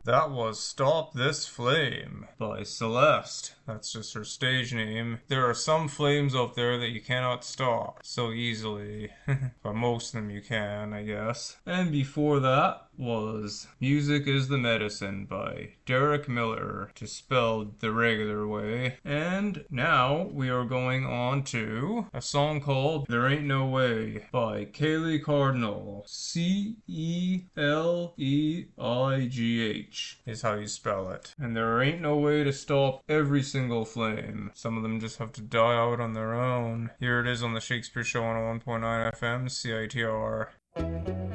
That was Stop This Flame by Celeste. That's just her stage name. There are some flames out there that you cannot stop so easily. But most of them you can, I guess. And before that was Music is the Medicine by Derek Miller, just spelled the regular way. And now we are going on to a song called There Ain't No Way by Kaylee Cardinal. Celeigh is how you spell it. And there ain't no way to stop every single flame. Some of them just have to die out on their own. Here it is on the Shakespeare Show on 101.9 FM, CITR.